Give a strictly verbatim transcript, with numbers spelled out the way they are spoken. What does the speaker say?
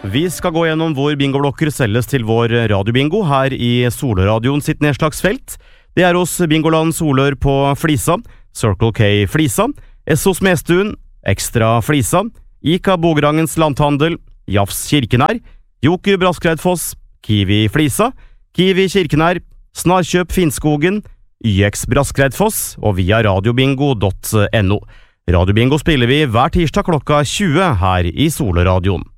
Vi skal gå gjennom hvor bingoblokker selges til vår radiobingo her i Solradioen sitt nedslagsfelt. Det er hos Bingoland Solør på Flisa, Circle K Flisa, Essos Mestuen, Ekstra Flisa, Ica Bogerangens Landhandel, Jafs Kirkenær, Joker Braskreidfoss, Kiwi Flisa, Kiwi Kirkenær, Snarkjøp Finnskogen, Y X Braskreidfoss og via radiobingo punktum no. Radiobingo spiller vi hver tirsdag klokka tjue her i Solradioen.